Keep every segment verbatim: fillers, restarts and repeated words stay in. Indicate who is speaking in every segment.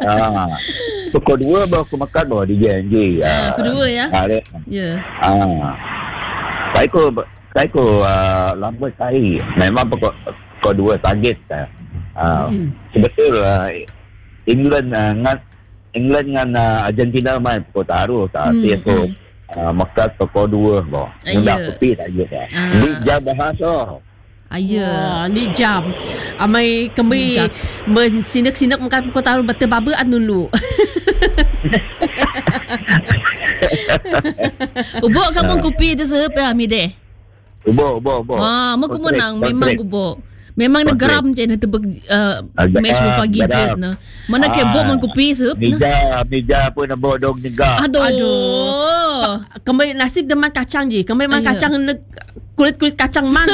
Speaker 1: Ah. Pukul dua baru aku makan baru di J N J.
Speaker 2: Ah, kedua ya.
Speaker 1: Ah.
Speaker 2: Ya. Yeah.
Speaker 1: Ah. Saya ko saya ko uh, lambat hari. Memang pukul pukul dua target kan. Ah. Hmm. Sebetul uh, England uh, dengan England dengan uh, Argentina main pukul taruh tak. Hmm. Aku uh, makan pukul dua baru. Mudah kopi tak je kan. Ah. Ni jam bahasa.
Speaker 3: Ayah, ni jam. Amai kami mensinak-sinak makan pukul taruh betul baba an dulu.
Speaker 2: Ubok kamu kopi tu sehep ya Mide.
Speaker 1: Ubok, ubok, ubok.
Speaker 2: Ah, mau menang memang ubok. Memang nak geram je nak tebak uh, match pagi je na. Mana ke ubok mang kopi sehep na.
Speaker 1: Mija, mija pun nak bodong juga.
Speaker 2: Aduh.
Speaker 3: Aduh. Kami nasib deman kacang je. Kami makan kacang kulit-kulit kacang mang.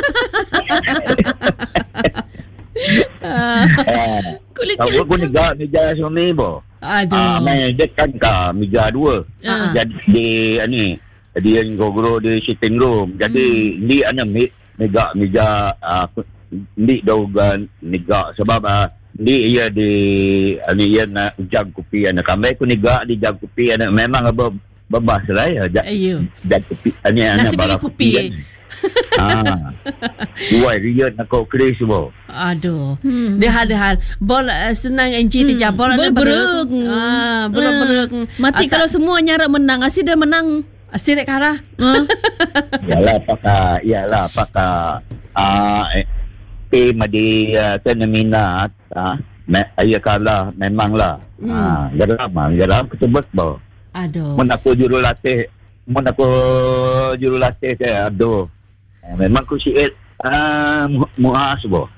Speaker 1: uh,
Speaker 2: kulit
Speaker 1: kacang. Tahu pun juga mija suami bo.
Speaker 3: Aduh.
Speaker 1: Ah, main dia kan ka mija dua. Uh. Jadi di ni dia gogoro di sitting room. Jadi hmm. ni ana mega mija uh, ni dogan niga sebab uh, ni ia di ni ia nak jam kopi anak kami ku niga di jam kopi anak memang apa bebas lah ya.
Speaker 3: Ayo.
Speaker 1: Dan kopi ni anak
Speaker 3: barang kopi.
Speaker 1: Ah. Dua riat nak kau kris bo.
Speaker 3: Aduh. Hmm. Dia har bol uh, senang N G hmm. bol ada beruk. Ah, beruk.
Speaker 2: Mati Ata. Kalau semua nyara menang, asyik dah menang.
Speaker 3: Asyik dek kara.
Speaker 2: Ha.
Speaker 1: Yalah pakak, yalah pakak. Ah, eh, madi uh, minat ah. Me, ayah kalah memanglah. Hmm. Ah, geram ah, geram ketebak bo.
Speaker 3: Aduh.
Speaker 1: Mun aku jurulatih, mun aku jurulatih saya aduh. Memang ku siit ah uh, muas bo.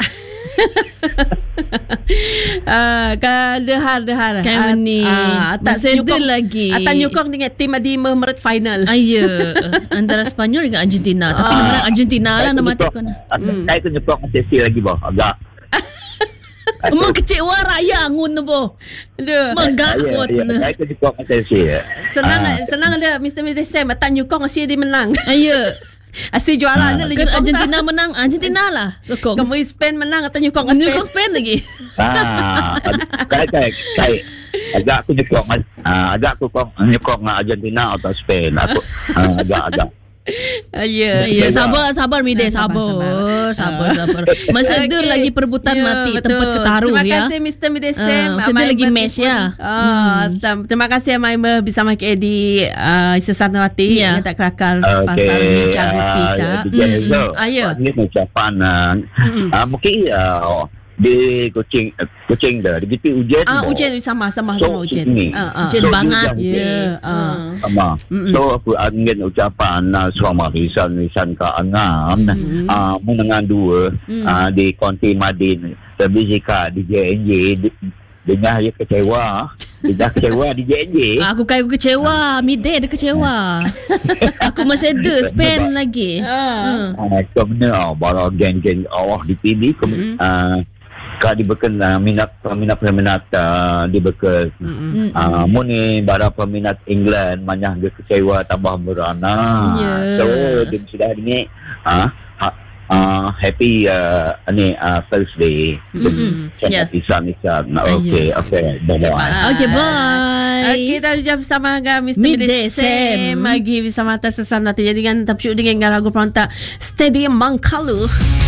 Speaker 3: Ah, ka dehar dehar.
Speaker 2: Kan ni.
Speaker 3: Atas nyukong lagi. Atas nyukong dengan tim adi meret final.
Speaker 2: Ayo. Antara Spanyol dengan Argentina. Tapi ah. menang Argentina lah nama tu kan.
Speaker 1: Saya tu nyukong sesi lagi bo. Agak.
Speaker 2: Memang kecewa raya angun bo.
Speaker 3: Aduh.
Speaker 2: Menggakut.
Speaker 1: Saya tu nyukong sesi.
Speaker 3: Senang senang ada Mister Mister Sam atas nyukong asyik dia menang.
Speaker 2: Ayo.
Speaker 3: Asyik juara ni
Speaker 2: lagi. Argentina menang, Argentina lah. Sokong.
Speaker 3: Kamu Spain menang atau nyukong Spain?
Speaker 2: Nyukong Spain lagi.
Speaker 1: Ah, kai kai kai. Agak aku nyukong ah agak aku nyukong Argentina atau Spain. Aku ah, agak agak.
Speaker 3: Ya,
Speaker 2: ya, sabar sabar Mide, sabar sabar sabar. Masih ada lagi perebutan mati tempat ketaruh ya.
Speaker 3: Terima kasih Mister Mide Sam.
Speaker 2: Masih ada lagi match ya.
Speaker 3: Terima kasih Amai bisa makan di Sesanawati yang tak kerakar pasar Bincang Rupi tak.
Speaker 1: Ayo. Ini ucapan mungkin di Kuching Kuching dah di ujian
Speaker 3: ah ujian sama sama sama ujian
Speaker 2: ujian banget
Speaker 3: ya
Speaker 1: sama so aku angin ucapan sama risan risan ke angam ah menengan dua di Konti Madin tapi jika di J N J dengar dia kecewa dia kecewa di J N J
Speaker 2: aku kayak aku kecewa Mide dia kecewa aku masih ada spend lagi
Speaker 1: ah kemudian baru geng-geng Allah dipilih ah kak dibeken uh, minat peminat peminat uh, dibeken mm-hmm. uh, mu ni bara peminat England banyak dia kecewa tambah merana yeah. So dia sudah ni ah uh, uh, happy uh, ni uh, Thursday
Speaker 2: mm-hmm.
Speaker 1: yeah. Isan isan okay okay bye bye
Speaker 2: okay bye
Speaker 3: okay kita jumpa bersama dengan Mister Mide Sam lagi bersama atas sesan nanti jadi dengan tapsyuk dengan garago perontak Stadium Mangkalu.